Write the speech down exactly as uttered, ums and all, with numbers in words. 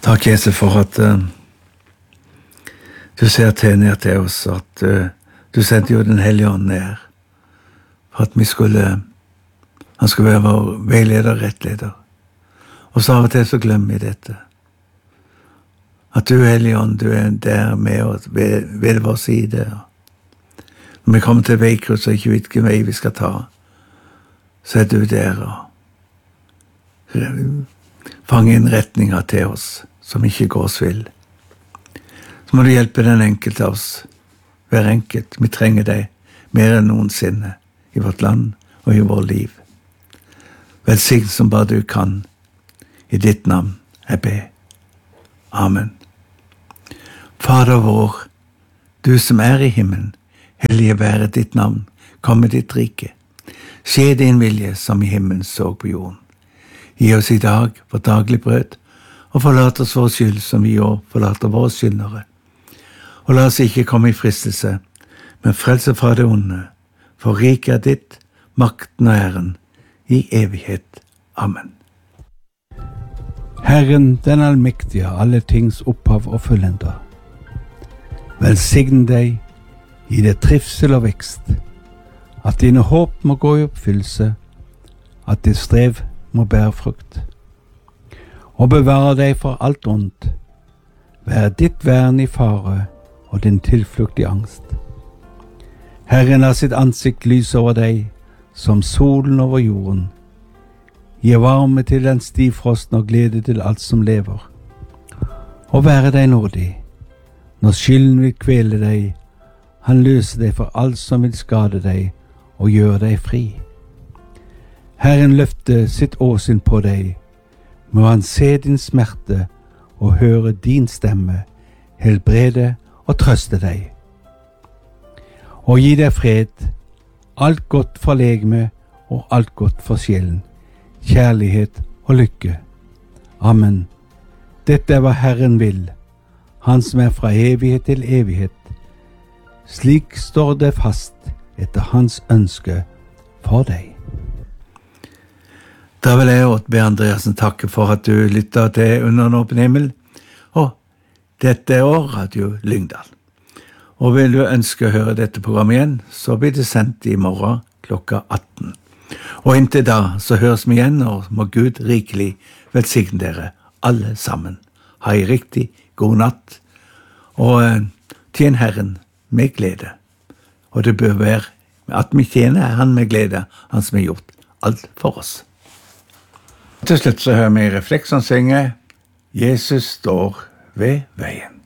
Takk, Jesus, for at uh, du ser til ned til oss, at uh, du sendte jo den hellige ånd ned, for at vi skulle, han skulle være vår veileder, rettleder. Og så av og til så glemmer vi dette. At du, hellige ånd, du er der med oss, ved, ved vår side. Når vi kommer til veikryss og ikke vet hvilken vei vi skal ta, så er du der og fanger inn retninger til oss som ikke går oss vill. Så må du hjelpe den enkelte av oss, hver enkelt. Vi trenger deg mer enn noensinne i vårt land og i vår liv. Velsign som bare du kan. I ditt navn jeg ber. Amen. Fader vår, du som er i himmelen, hellige være ditt navn, kom med ditt rike. Skje din vilje som i himmelen så på jorden. Gi oss i dag vårt daglig brød, og forlat oss vår skyld som vi også forlater våre skyldnere. Og la oss ikke komme i fristelse, men frelse fra det onde, for riket er ditt, makten og æren, i evighet. Amen. Herren, den allmektige, alle tings opphav og fullender. Velsign deg, gi deg trivsel og vekst, at dine håp må gå i oppfyllelse, at ditt strev må bære frukt, og bevare deg for alt ondt, vær ditt vern i fare og din tilflukt i angst. Herren har sitt ansikt lys over deg, som solen over jorden, gi varme til den stivfrosten og glede til alt som lever, og være deg nådig, når skylden vil kvele deg, han løser deg for alt som vil skade deg, og gjør deg fri. Herren løfter sitt åsyn på deg, må han se din smerte og høre din stemme, helbrede og trøste deg. Og gi deg fred, alt godt for legeme og alt godt for sjelen, kjærlighet og lykke. Amen. Dette er hva Herren vil, han som er fra evighet til evighet. Slik står det fast etter hans ønske for deg. Da vil jeg også be Andreasen takke for at du lytter til Under en åpen himmel, og dette er Radio Lyngdal. Og vil du ønske å høre dette programmet igjen, så blir det sendt i morgen klokka atten. Og inntil da så høres vi igjen, og må Gud rikelig velsigne dere alle sammen. Ha en riktig god natt, og eh, tjen Herren med glede. Og det bør være at vi tjener Han med glede, Han som har gjort alt for oss. Til slutt så hører vi Refleksjon synge Jesus står ved veien.